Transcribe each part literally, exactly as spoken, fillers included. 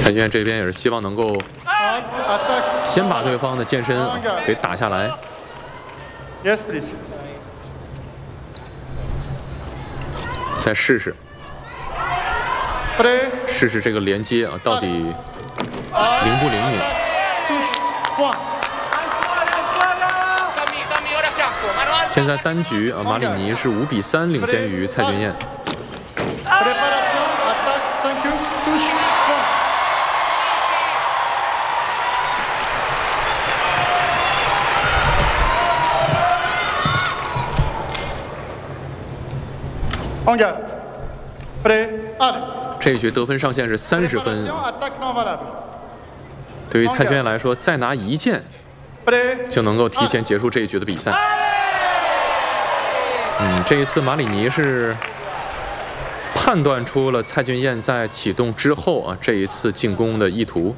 蔡俊彦这边也是希望能够先把对方的剑身给打下来。 Yes, please. 再试试，试试这个连接啊，到底灵不灵敏？现在单局啊，马里尼是五比三领先于蔡俊彦。这一局得分上限是三十分。对于蔡俊彦来说，再拿一剑就能够提前结束这一局的比赛。嗯，这一次马里尼是判断出了蔡俊彦在启动之后啊，这一次进攻的意图。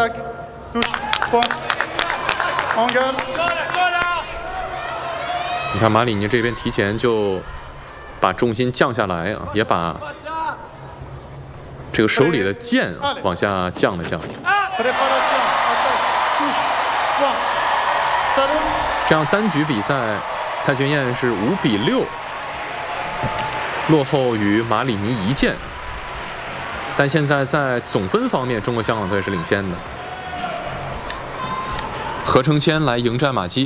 你看马里尼这边提前就把重心降下来啊，也把这个手里的剑啊往下降了降。这样单局比赛，蔡俊彦是五比六落后于马里尼一剑，但现在在总分方面，中国香港队是领先的。何承谦来迎战马基。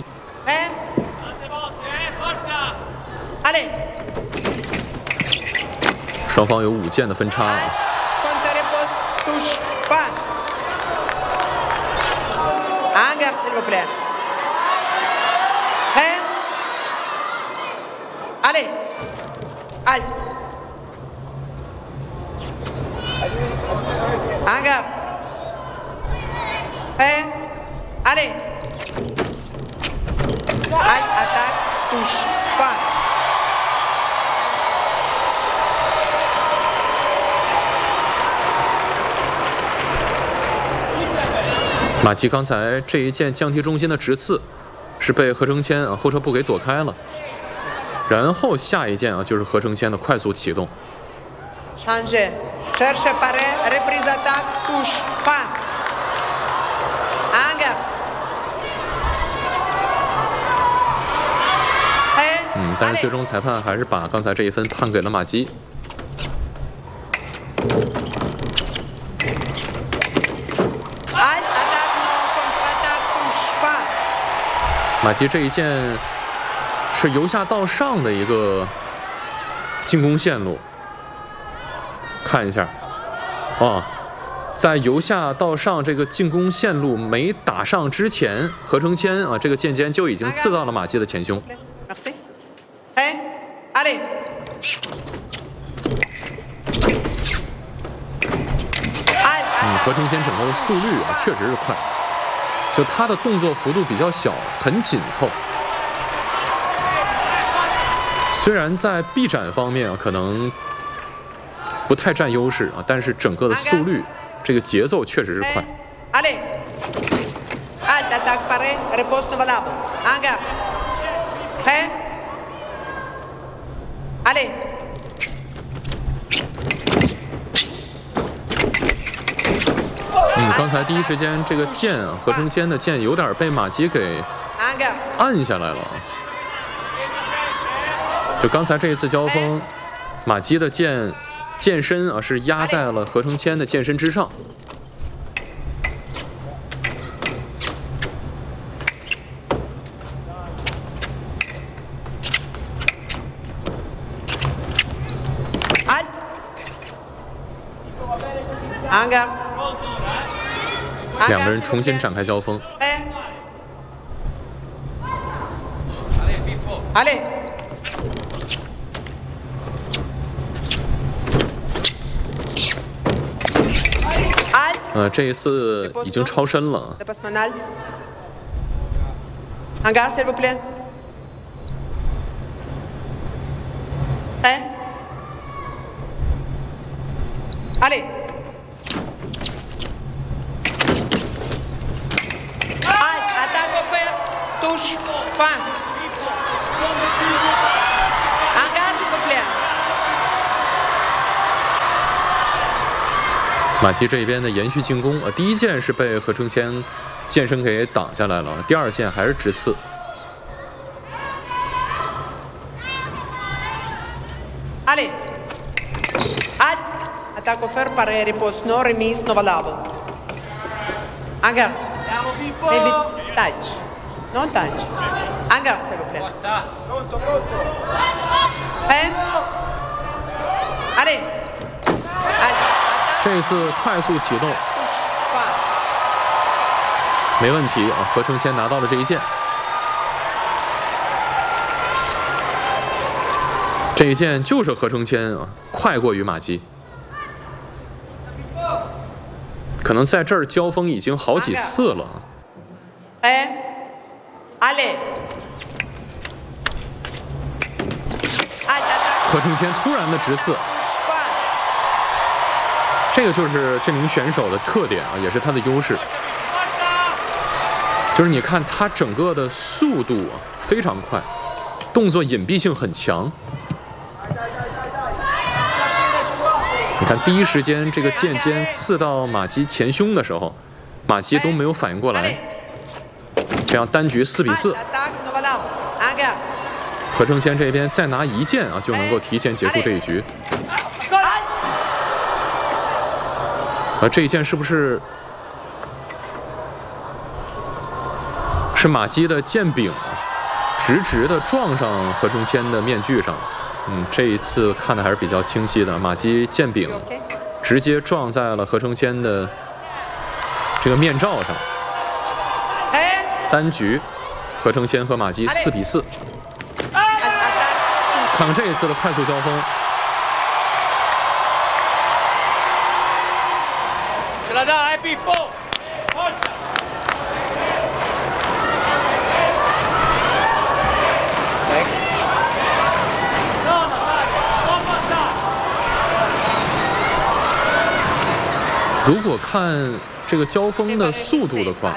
双方有五剑的分差。马基刚才这一剑降低中心的直刺，是被何承谦啊后撤步给躲开了。然后下一剑啊就是何承谦的快速启动。嗯，但是最终裁判还是把刚才这一分判给了马基。马基这一剑是由下到上的一个进攻线路，看一下，哦，在由下到上这个进攻线路没打上之前，何承谦啊这个剑尖就已经刺到了马基的前胸。嗯，何承谦整个的速率啊确实是快。就他的动作幅度比较小，很紧凑。虽然在臂展方面啊，可能不太占优势啊，但是整个的速率，这个节奏确实是快。嗯，刚才第一时间这个剑啊，何承谦的剑有点被马基给按下来了。就刚才这一次交锋，马基的剑剑身啊是压在了何承谦的剑身之上。两个人重新展开交锋。呃，这一次已经超身了。 马基这边的延续进攻，呃，第一箭是被何承谦剑身给挡下来了，第二箭还是直刺。 Ali. Al. Attacco fermare, riposo, no remis, no valavo. Anger. Maybe touch. Non touch. Anger, s'il vous plaît. Eh? Ali. Al. 这一次快速启动，没问题啊！何承谦拿到了这一箭。 这一箭就是何承谦啊，快过于马基。可能在这儿交锋已经好几次了。 哎，阿磊， 何承谦突然的直刺，这个就是这名选手的特点啊，也是他的优势。就是你看他整个的速度啊非常快，动作隐蔽性很强。 你看，第一时间这个剑尖刺到马基前胸的时候，马基都没有反应过来。这样单局四比四，何承谦这边再拿一剑啊，就能够提前结束这一局。啊，这一剑是不是是马基的剑柄直直的撞上何承谦的面具上？ 嗯，这一次看的还是比较清晰的。马基剑柄直接撞在了何承谦的这个面罩上。单局，何承谦和马基四比四。看看这一次的快速交锋。如果看这个交锋的速度的话，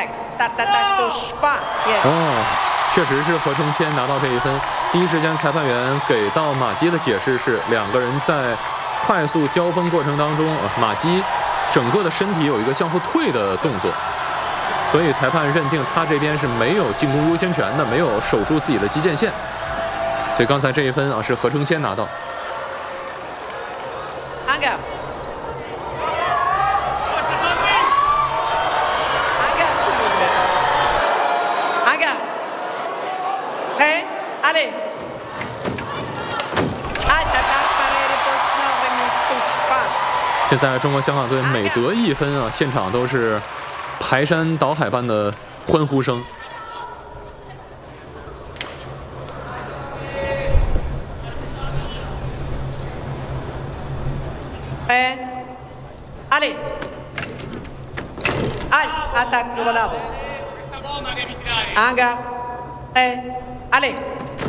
哦，确实是何承谦拿到这一分。第一时间，裁判员给到马基的解释是，两个人在快速交锋过程当中，马基整个的身体有一个向后退的动作，所以裁判认定他这边是没有进攻优先权的，没有守住自己的击剑线。所以刚才这一分啊是何承谦拿到。 现在中国香港队每得一分啊，现场都是排山倒海般的欢呼声。 哎，阿里，哎 ，attack no volavo。Anga，哎，阿里。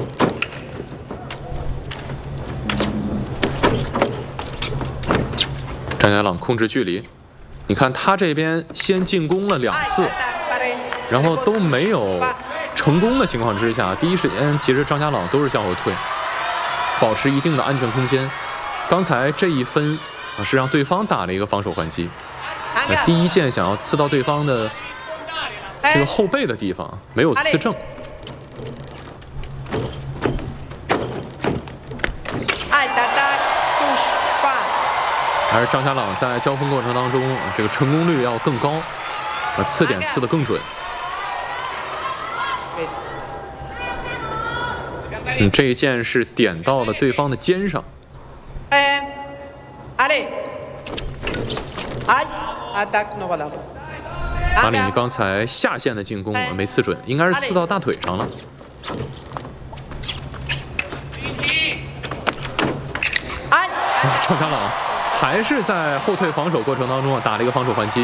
张家朗控制距离，你看他这边先进攻了两次，然后都没有成功的情况之下，第一时间其实张家朗都是向后退，保持一定的安全空间。刚才这一分啊是让对方打了一个防守还击，那第一剑想要刺到对方的这个后背的地方，没有刺正。 还是张家朗在交锋过程当中，这个成功率要更高，啊，刺点刺得更准。嗯，这一剑是点到了对方的肩上。 哎，阿里，哎 ，attack no volavo。 阿里，你刚才下线的进攻啊没刺准，应该是刺到大腿上了。 哎， 张家朗。 还是在后退防守过程当中啊，打了一个防守还击，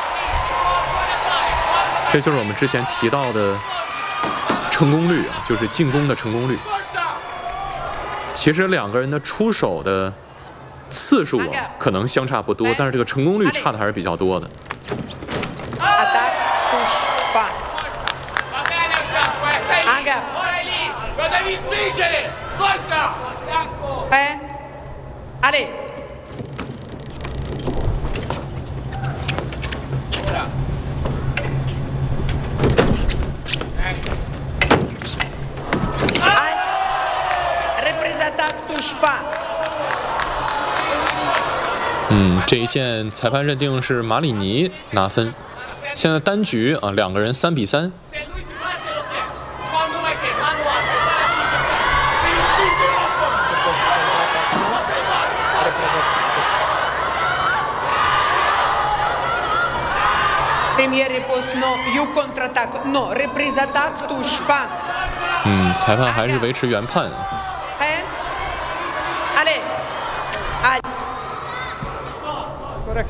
这就是我们之前提到的成功率啊，就是进攻的成功率。其实两个人的出手的次数啊，可能相差不多，但是这个成功率差的还是比较多的。 哎，阿里。 嗯，这一剑裁判认定是马里尼拿分。现在单局啊，两个人三比三。 Premier ripost no, you contre-attack no, reprise attack touche pas. 嗯，裁判还是维持原判。 Hein? Allez. Aïe. Correct.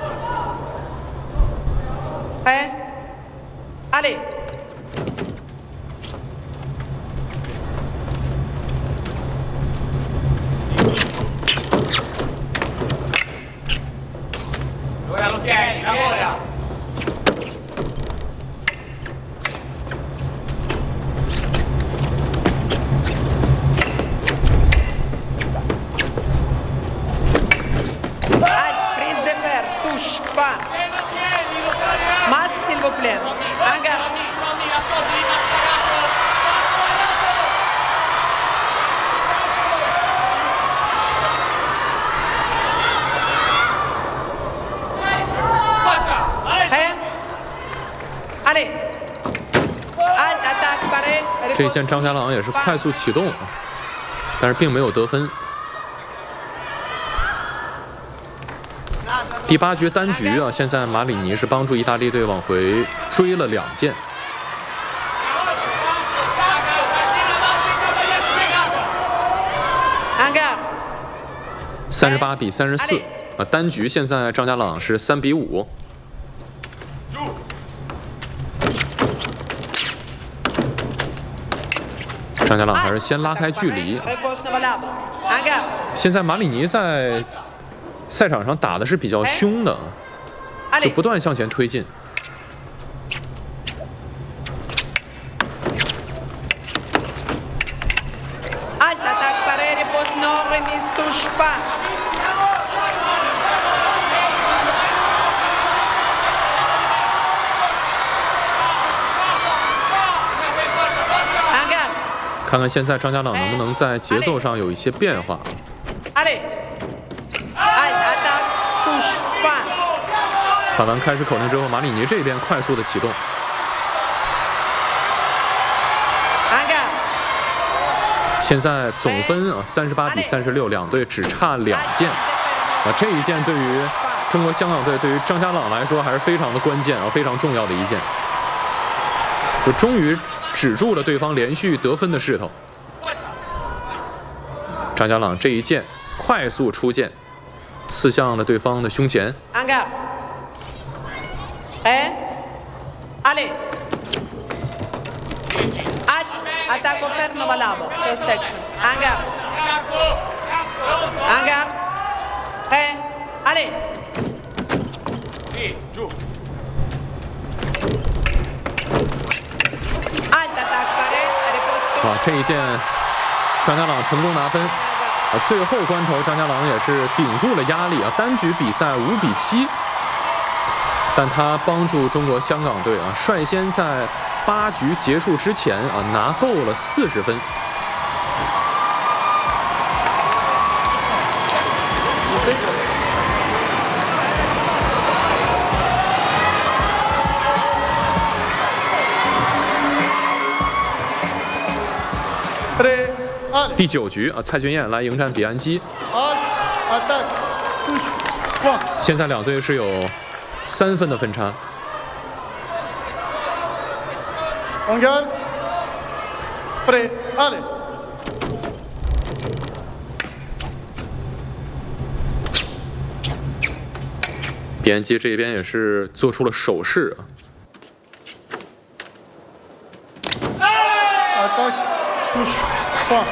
Hein? Allez. Ora lo tieni, lavora! Aïe, prise de fer, touche pas. Masque, s'il vous plaît. En garde. Hein? Allez. Aïe, attaque, pareil. 这一线张家朗也是快速启动，但是并没有得分。第八局单局啊，现在马里尼是帮助意大利队往回追了两件。三十八比三十四啊，单局现在张家朗是三比五。张家朗还是先拉开距离。现在马里尼在赛场上打的是比较凶的，就不断向前推进。看看现在张家朗能不能在节奏上有一些变化。喊完开始口令之后，马里尼这边快速的启动。现在总分啊三十八比三十六，两队只差两件啊，这一件对于中国香港队，对于张家朗来说还是非常的关键啊，非常重要的一件，就终于止住了对方连续得分的势头。张家朗这一剑快速出剑，刺向了对方的胸前。 Eh? Allez. Attaque offert non valable. Just action. En garde. En garde. Prêt. Allez. Alt attaque paré. 啊，这一剑张家朗成功拿分。啊，最后关头张家朗也是顶住了压力啊，单局比赛五比七。但他帮助中国香港队啊，率先在八局结束之前啊拿够了四十分。第九局啊，蔡俊彦来迎战比安基。现在两队是有三分的分差。 En garde. Prêt. Allez. 比安基这边也是做出了手势啊。 Attaque. Touche. Point.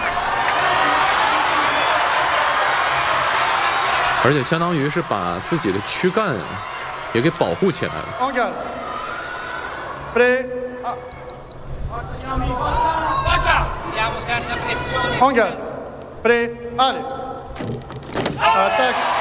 而且相当于是把自己的躯干也给保护起来了。 En garde. Prêt. En garde. Prêt. Allez. Attaque.